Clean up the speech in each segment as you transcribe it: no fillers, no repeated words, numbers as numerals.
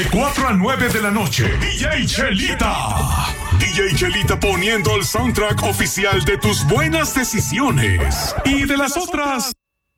4 a 9 de la noche, DJ Chelita. DJ Chelita poniendo el soundtrack oficial de tus buenas decisiones y de las otras.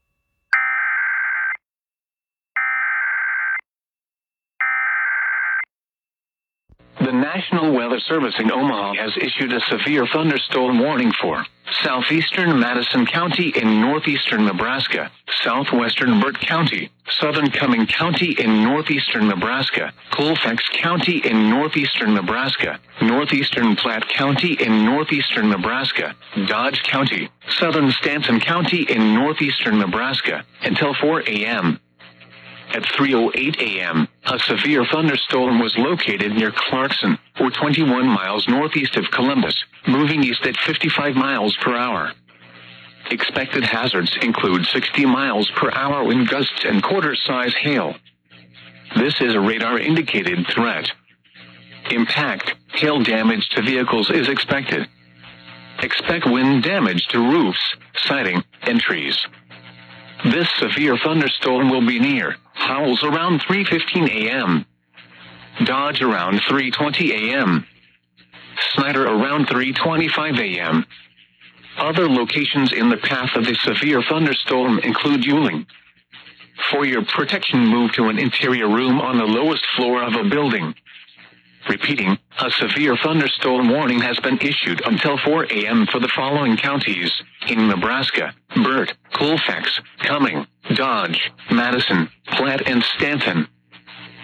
The National Weather Service in Omaha has issued a severe thunderstorm warning for southeastern Madison County in northeastern Nebraska, southwestern Burt County, southern Cumming County in northeastern Nebraska, Colfax County in northeastern Nebraska, northeastern Platte County in northeastern Nebraska, Dodge County, southern Stanton County in northeastern Nebraska, until 4 a.m. At 3:08 a.m., a severe thunderstorm was located near Clarkson, or 21 miles northeast of Columbus, moving east at 55 miles per hour. Expected hazards include 60 miles per hour wind gusts and quarter-size hail. This is a radar-indicated threat. Impact, hail damage to vehicles is expected. Expect wind damage to roofs, siding, and trees. This severe thunderstorm will be near Howells around 3:15 a.m. Dodge around 3:20 a.m. Snyder around 3:25 a.m. Other locations in the path of the severe thunderstorm include Yuling. For your protection, move to an interior room on the lowest floor of a building. Repeating, a severe thunderstorm warning has been issued until 4 a.m. for the following counties in Nebraska: Burt, Colfax, Cumming, Dodge, Madison, Platte, and Stanton.